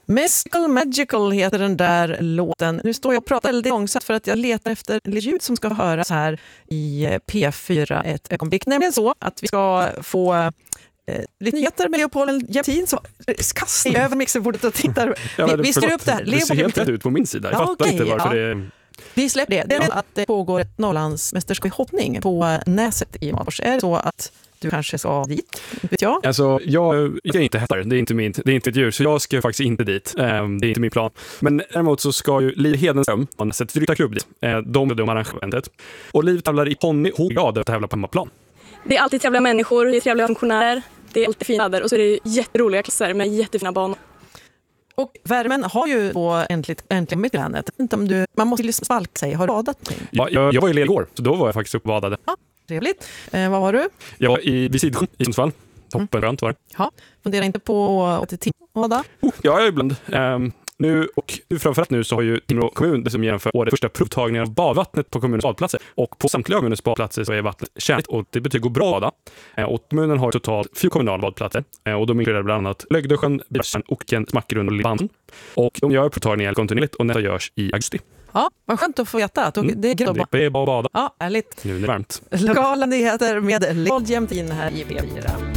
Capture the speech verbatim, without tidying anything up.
Mystical Magical heter den där låten. Nu står jag och pratar väldigt långsamt för att jag letar efter ljud som ska höras här i P fyra ett ögonblick. Nämligen så att vi ska få eh, lite nyheter med Leopold Jämtin, så kastar jag över mixerbordet och tittar. Ja, vi, vi styr upp det här. Det ser helt rätt ut på min sida. Jag ja, fattar okay, inte varför ja. det... Vi släpper det. Det är ja. att det pågår ett Norrlandsmästerskap i hoppning på Näset i Mars. Är det så att du kanske ska dit? Vet jag? Alltså, jag, jag är inte hästar. Det är inte, min, det är inte ett djur, så jag ska faktiskt inte dit. Um, det är inte min plan. Men däremot så ska ju Liv Hedenström ha Näsets ryttarklubb dit. Uh, de är de arrangementet. Och Liv tävlar i ponny hograd att tävla på hemmaplan. Det är alltid trevliga människor, det är trevliga funktionärer. Det är alltid fina där och så är det jätteroliga klasser med jättefina banor. Och värmen har ju då äntligen, äntligen mitt i länet. Inte om du, man måste ju spalka sig. Har du badat någonting? Ja, jag, jag var ju ledig igår, så då var jag faktiskt uppe och badade. Ja, trevligt. Eh, vad var du? Jag var i Visidsjön i Sundsvall. Toppenbrant var det. Ja, funderar inte på att åka till Timrå då? Oh, ja, jag är ibland. Um, nu, och nu framförallt nu så har ju Timrå kommun som genomför årets första provtagning av badvattnet på kommunens badplatser. Och på samtliga kommunens badplatser så är vattnet tjänligt och det betyder gå bra bada. Uh, och kommunen har totalt fyra kommunala badplatser. Uh, och de inkluderar bland annat Lögdösjön, Björsen, Oken, Smackerund och Lillbanden. Och de gör provtagningar kontinuerligt och nästa görs i augusti. Ja, vad skönt att få veta att mm. det är grabbar. Det är bara att bada. Ja, ärligt. Nu är det varmt. Lokala nyheter med Leopold Jämtin här i P fyra.